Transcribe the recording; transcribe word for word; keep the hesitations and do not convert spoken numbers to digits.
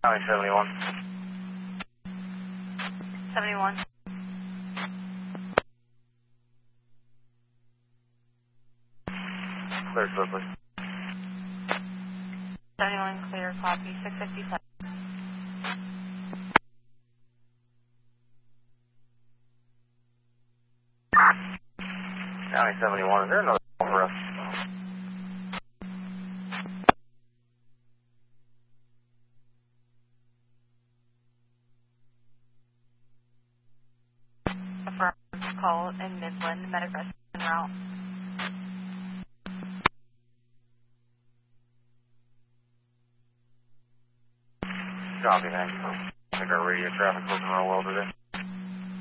County seventy-one. seventy-one. Clear swiftly. seventy-one clear, copy, six fifty-seven. County seventy-one, is there another call for us? Affirmative call in Midland, medic rescue en route. Copy, thank you. I think our radio traffic's looking real well today.